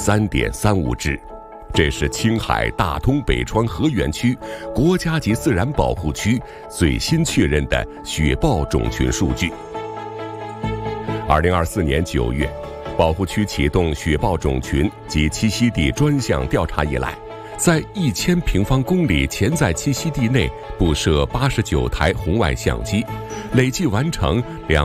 3.35只。这是青海大通北川河源区国家级自然保护区最新确认的雪豹种群数据。2024年9月，保护区启动雪豹种群及栖息地专项调查以来，在1000平方公里潜在栖息地内布设89台红外相机，累计完成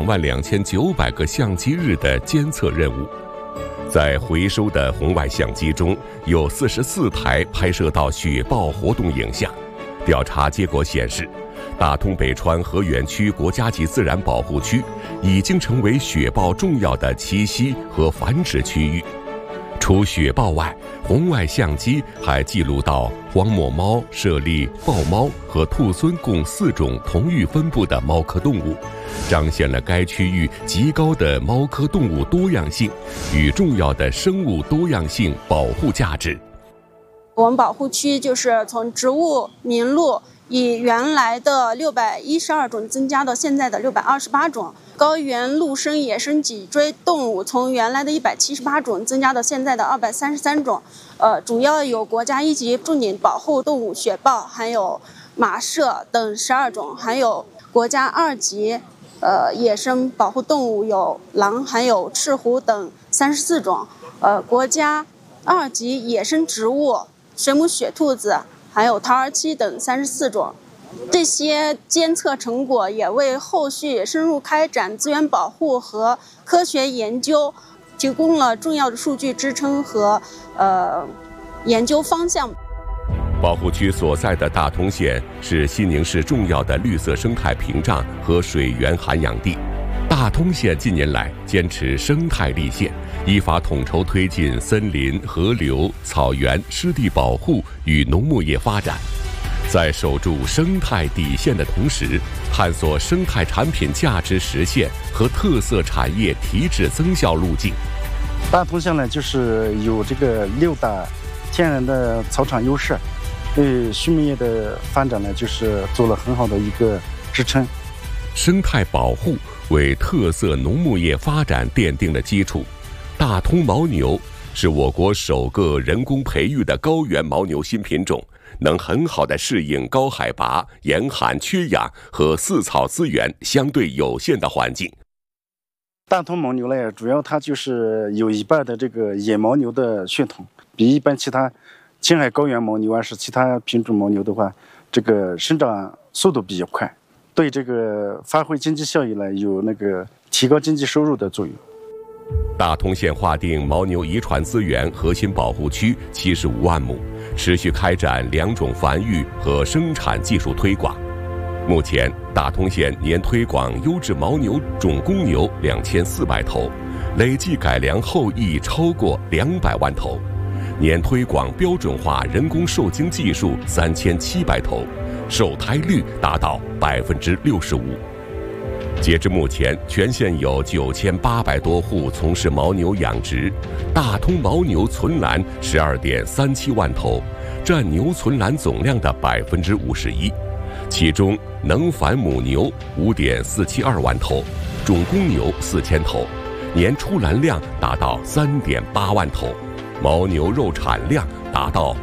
22900个相机日的监测任务。在回收的红外相机中，有44台拍摄到雪豹活动影像。调查结果显示，大通北川河源区国家级自然保护区已经成为雪豹重要的栖息和繁殖区域。除雪豹外，红外相机还记录到荒漠猫、猞猁、豹猫和兔狲共4种同域分布的猫科动物，彰显了该区域极高的猫科动物多样性与重要的生物多样性保护价值。 我们保护区就是从植物名录以原来的612种增加到现在的628种，高原陆生野生脊椎动物从原来的178种增加到现在的233种。主要有国家1级重点保护动物雪豹，还有马麝等12种，还有国家2级野生保护动物有狼还有赤狐等34种。国家2级野生植物水母雪兔子还有桃儿漆等34种。这些监测成果也为后续深入开展资源保护和科学研究提供了重要的数据支撑和研究方向。 保护区所在的大通县是西宁市重要的绿色生态屏障和水源涵养地。大通县近年来坚持生态立县，依法统筹推进森林、河流、草原、湿地保护与农牧业发展，在守住生态底线的同时，探索生态产品价值实现和特色产业提质增效路径。 大通县呢，就是有这个6大天然的草场优势，对畜牧业的发展呢，就是做了很好的一个支撑。 生态保护为特色农牧业发展奠定了基础。大通牦牛是我国首个人工培育的高原牦牛新品种，能很好地适应高海拔、严寒、缺氧和饲草资源相对有限的环境。 大通牦牛呢，主要它就是有一半的这个野牦牛的血统，比一般其他青海高原牦牛是其他品种牦牛的话，这个生长速度比较快，对这个发挥经济效益呢，有那个提高经济收入的作用。 大通县划定牦牛遗传资源核心保护区75万亩，持续开展2种繁育和生产技术推广。目前，大通县年推广优质牦牛种公牛2400头，累计改良后裔超过200万头，年推广标准化人工受精技术3700头，受胎率达到65%。截至目前，全县有9800多户从事牦牛养殖，大通牦牛存栏12.37万头，占牛存栏总量的51%。其中，能繁母牛5.472万头，种公牛4000头，年出栏量达到3.8万头，牦牛肉产量达到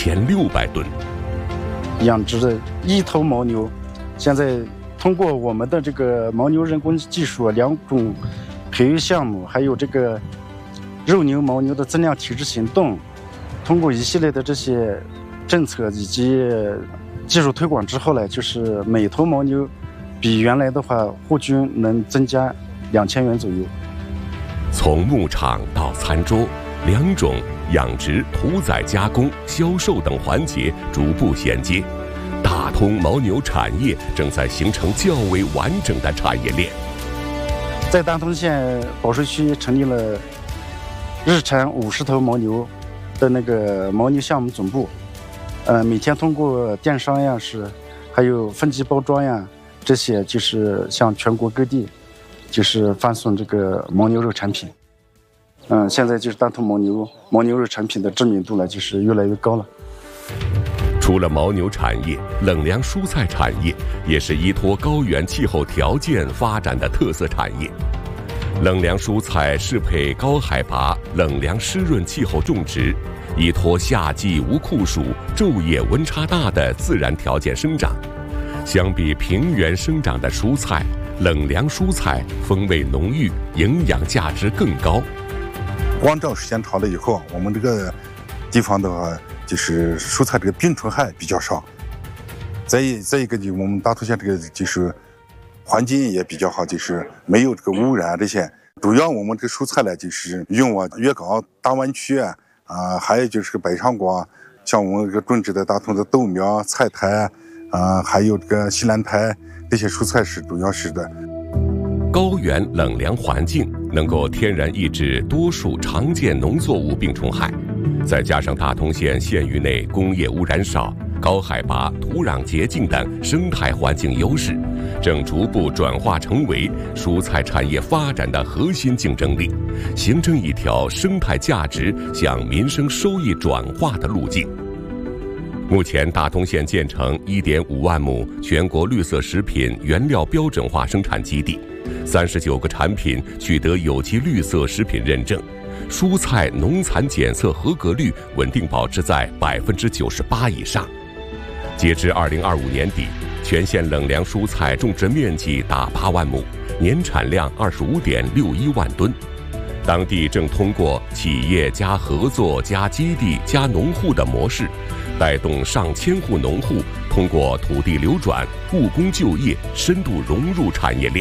5600吨。 养殖的1头牦牛，现在通过我们的这个牦牛人工技术2种培育项目，还有这个肉牛牦牛的增量体质行动，通过一系列的这些政策以及技术推广之后呢，就是每头牦牛比原来的话户均能增加2000元左右。 从牧场到餐桌，2种养殖、屠宰、加工、销售等环节逐步衔接，大通牦牛产业正在形成较为完整的产业链。 在大通县保税区成立了日产50头牦牛的那个牦牛项目总部，每天通过电商呀还有分级包装呀这些，就是向全国各地就是发送这个牦牛肉产品。现在就是大通牦牛肉产品的知名度呢，就是越来越高了。 除了牦牛产业，冷粮蔬菜产业也是依托高原气候条件发展的特色产业。 冷凉蔬菜适配高海拔、冷凉湿润气候种植，依托夏季无酷暑、昼夜温差大的自然条件生长。相比平原生长的蔬菜，冷凉蔬菜风味浓郁，营养价值更高。 光照时间长了以后，我们这个地方的话，就是蔬菜这个病虫害比较少。再一个就我们大同县这个就是环境也比较好，就是没有这个污染这些。主要我们这蔬菜呢，就是用粤港大湾区还有就是北上广，像我们这个种植的大同的豆苗、菜苔还有这个西兰苔，这些蔬菜是主要是的。 高原冷凉环境能够天然抑制多数常见农作物病虫害，再加上大同县县域内工业污染少、高海拔、土壤洁净等生态环境优势，正逐步转化成为蔬菜产业发展的核心竞争力，形成一条生态价值向民生收益转化的路径。目前，大同县建成1.5万亩全国绿色食品原料标准化生产基地，39个产品取得有机绿色食品认证，蔬菜农残检测合格率稳定保持在98%以上。截至2025年底，全县冷凉蔬菜种植面积达8万亩，年产量25.61万吨。当地正通过企业加合作加基地加农户的模式，带动上千户农户通过土地流转、务工就业，深度融入产业链。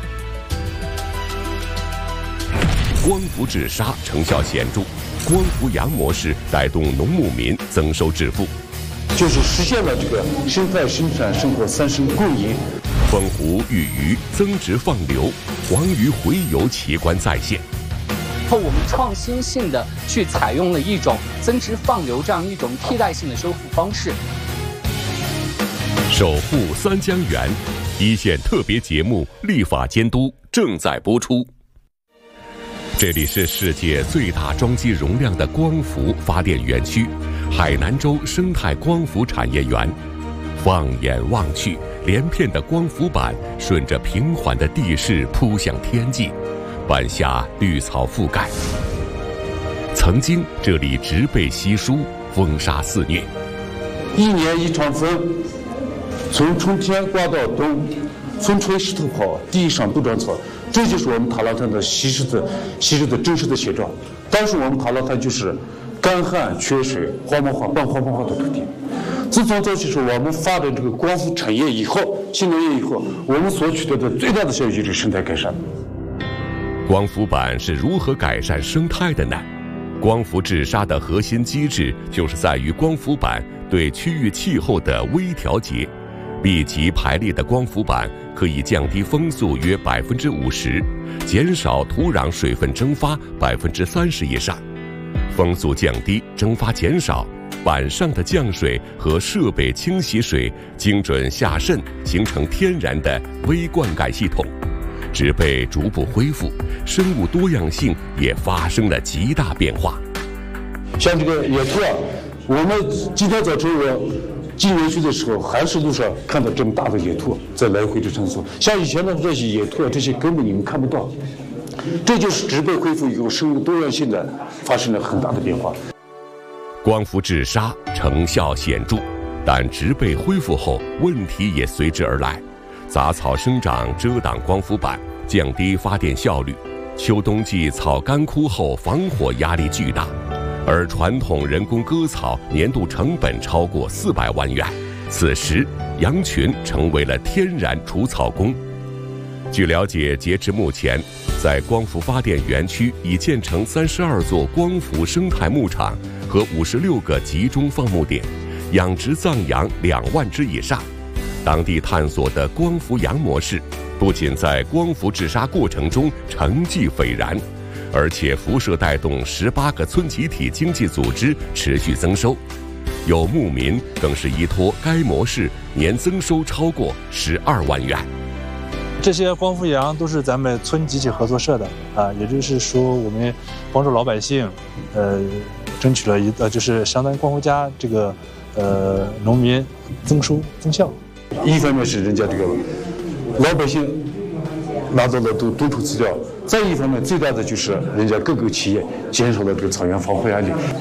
光伏治沙成效显著，光伏养模式带动农牧民增收致富， 就是实现了这个生态生产生活3生共赢。 丰湖育鱼，增殖放流，黄鱼洄游奇观再现。 我们创新性的去采用了一种增殖放流这样一种替代性的修复方式。 守护三江源，一线特别节目立法监督正在播出。这里是世界最大装机容量的光伏发电园区——海南州生态光伏产业园。放眼望去，连片的光伏板顺着平缓的地势扑向天际。板下绿草覆盖，曾经这里植被稀疏，风沙肆虐。 1年一场风，从春天刮到冬，风吹石头跑，地上不长草，这就是我们塔拉滩的稀释的真实的写照。当时我们塔拉滩就是干旱缺水、荒漠化、半荒漠化的土地。自从早期时我们发展这个光伏产业以后，新农业以后，我们所取得的最大的效益就是生态改善。 光伏板是如何改善生态的呢？光伏治沙的核心机制就是在于光伏板对区域气候的微调节。密集排列的光伏板可以降低风速约50%，减少土壤水分蒸发30%以上。风速降低，蒸发减少，板上的降水和设备清洗水精准下渗，形成天然的微灌溉系统。植被逐步恢复，生物多样性也发生了极大变化。 像这个野兔我们今天早晨我进园区的时候，还是路上看到这么大的野兔在来回的穿梭。像以前的这些野兔这些根本你们看不到。这就是植被恢复以后生物多样性的发生了很大的变化。 光伏治沙成效显著，但植被恢复后问题也随之而来。杂草生长遮挡光伏板，降低发电效率；秋冬季草干枯后防火压力巨大，而传统人工割草年度成本超过400万元。此时，羊群成为了天然除草工。据了解，截至目前，在光伏发电园区已建成32座光伏生态牧场和56个集中放牧点，养殖藏羊2万只以上。当地探索的光伏羊模式，不仅在光伏治沙过程中成绩斐然，而且辐射带动18个村集体经济组织持续增收，有牧民更是依托该模式年增收超过12万元。 这些光伏羊都是咱们村集体合作社的也就是说我们帮助老百姓，争取了就是相当于光伏家这个农民增收增效。 一方面是人家这个老百姓拿到了都出资料。再一方面，最大的就是人家各个企业减少了这个草原防灰案例。